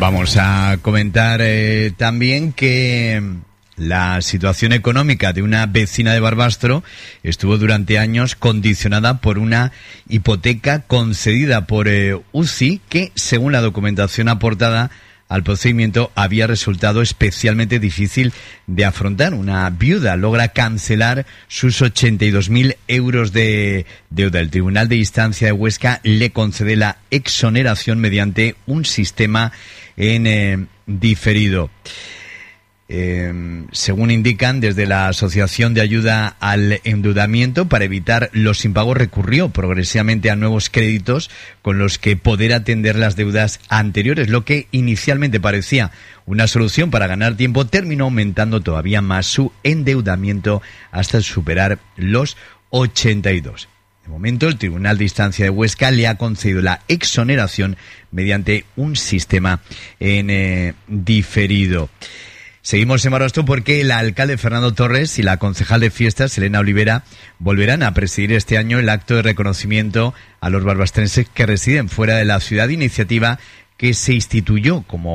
Vamos a comentar también que la situación económica de una vecina de Barbastro estuvo durante años condicionada por una hipoteca concedida por UCI que, según la documentación aportada al procedimiento, había resultado especialmente difícil de afrontar. Una viuda logra cancelar sus 82.000 euros de deuda. El Tribunal de Instancia de Huesca le concede la exoneración mediante un sistema en diferido. Según indican desde la Asociación de Ayuda al Endeudamiento, para evitar los impagos recurrió progresivamente a nuevos créditos con los que poder atender las deudas anteriores. Lo que inicialmente parecía una solución para ganar tiempo terminó aumentando todavía más su endeudamiento hasta superar los 82. De momento, el Tribunal de Instancia de Huesca le ha concedido la exoneración mediante un sistema en diferido. Seguimos en Barbastro porque el alcalde Fernando Torres y la concejal de fiestas Elena Olivera volverán a presidir este año el acto de reconocimiento a los barbastrenses que residen fuera de la ciudad, iniciativa que se instituyó como